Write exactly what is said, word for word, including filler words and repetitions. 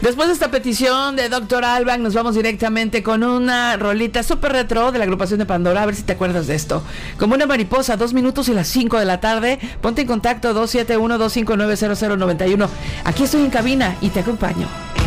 Después de esta petición de doctor Alban, nos vamos directamente con una rolita súper retro de la agrupación de Pandora. A ver si te acuerdas de esto. Como una mariposa, dos minutos y las cinco de la tarde. Ponte en contacto dos siete uno, dos cinco nueve, cero cero nueve uno. Aquí estoy en cabina y te acompaño.